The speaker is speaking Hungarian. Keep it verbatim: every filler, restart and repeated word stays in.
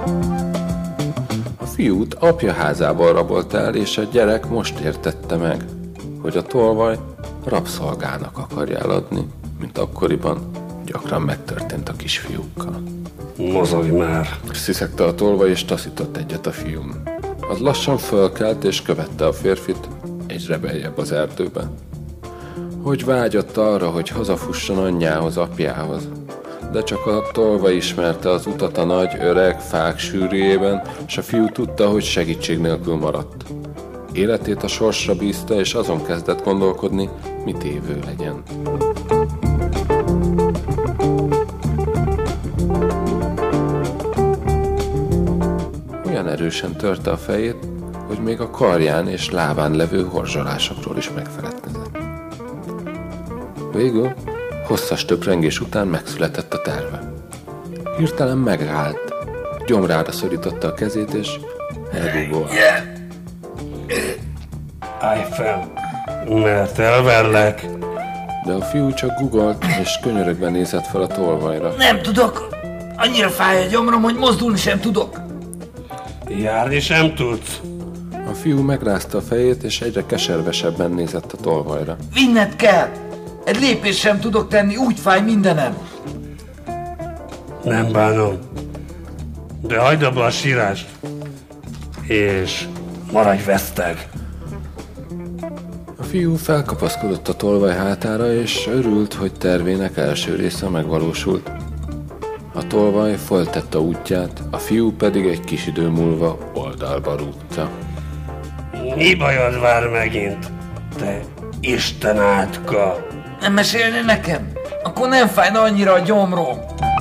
A fiút apja házából rabolt el, és a gyerek most értette meg, hogy a tolvaj rabszolgának akarja eladni, mint akkoriban gyakran megtörtént a kisfiúkkal. Mozogj már! Sziszegte a tolvaj, és taszított egyet a fiún. Az lassan fölkelt, és követte a férfit egyre beljebb az erdőbe. Hogy vágyott arra, hogy hazafusson anyjához, apjához, de csak a tolvaj ismerte az utat a nagy, öreg fák sűrűjében, és a fiú tudta, hogy segítség nélkül maradt. Életét a sorsra bízta, és azon kezdett gondolkodni, mit évő legyen. Olyan erősen törte a fejét, hogy még a karján és lábán levő horzsolásokról is megfeledkezett. Végül, hosszas töprengés után megszületett a terve. Hirtelen megállt, gyomrára szorította a kezét, és elgugolva. Állj fel, mert elverlek. De a fiú csak gugolt, és könyörögve nézett fel a tolvajra. Nem tudok! Annyira fáj a gyomrom, hogy mozdulni sem tudok! Járni sem tudsz. A fiú megrázta a fejét, és egyre keservesebben nézett a tolvajra. Vinned kell! Egy lépést sem tudok tenni, úgy fáj mindenem! Nem bánom. De hagyd abba a sírást. És maradj veszteg. A fiú felkapaszkodott a tolvaj hátára, és örült, hogy tervének első része megvalósult. A tolvaj folytatta útját, a fiú pedig egy kis idő múlva oldalba rúgta. Mi bajod vár megint, te Isten átka? Nem mesélni nekem? Akkor nem fájna annyira a gyomrom.